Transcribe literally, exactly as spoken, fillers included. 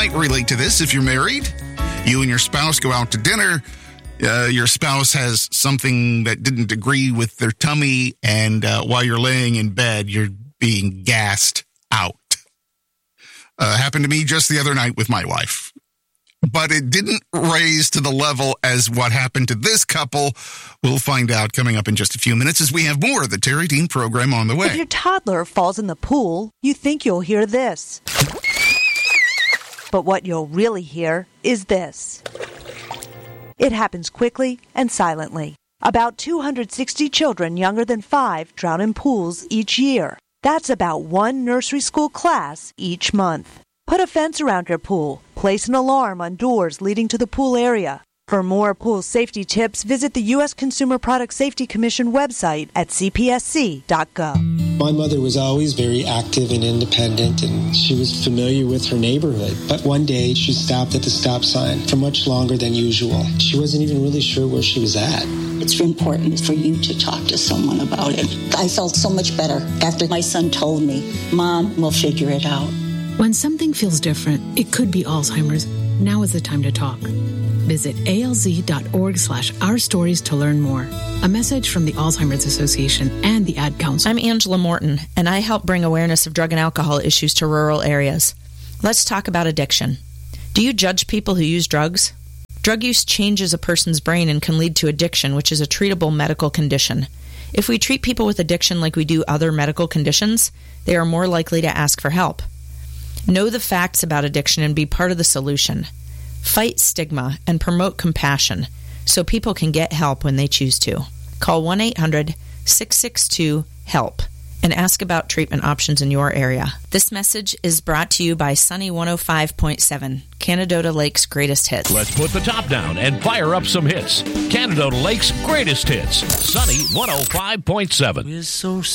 might relate to this if you're married. You and your spouse go out to dinner. Uh, your spouse has something that didn't agree with their tummy, and uh, while you're laying in bed, you're being gassed out. Uh, happened to me just the other night with my wife. But it didn't raise to the level as what happened to this couple. We'll find out coming up in just a few minutes as we have more of the Terry Dean program on the way. If your toddler falls in the pool, you think you'll hear this. But what you'll really hear is this. It happens quickly and silently. About two hundred sixty children younger than five drown in pools each year. That's about one nursery school class each month. Put a fence around your pool. Place an alarm on doors leading to the pool area. For more pool safety tips, visit the U S Consumer Product Safety Commission website at c p s c dot gov. My mother was always very active and independent, and she was familiar with her neighborhood. But one day, she stopped at the stop sign for much longer than usual. She wasn't even really sure where she was at. It's important for you to talk to someone about it. I felt so much better after my son told me, Mom, we'll figure it out. When something feels different, it could be Alzheimer's. Now is the time to talk. Visit alz.org slash our stories to learn more. A message from the Alzheimer's Association and the Ad Council. I'm Angela Morton, and I help bring awareness of drug and alcohol issues to rural areas. Let's talk about addiction. Do you judge people who use drugs? Drug use changes a person's brain and can lead to addiction, which is a treatable medical condition. If we treat people with addiction like we do other medical conditions, they are more likely to ask for help. Know the facts about addiction and be part of the solution. Fight stigma and promote compassion so people can get help when they choose to. Call one eight hundred six six two HELP and ask about treatment options in your area. This message is brought to you by Sunny one oh five point seven, Canadota Lake's greatest hits. Let's put the top down and fire up some hits. Canadota Lake's greatest hits. Sunny one oh five point seven. We're so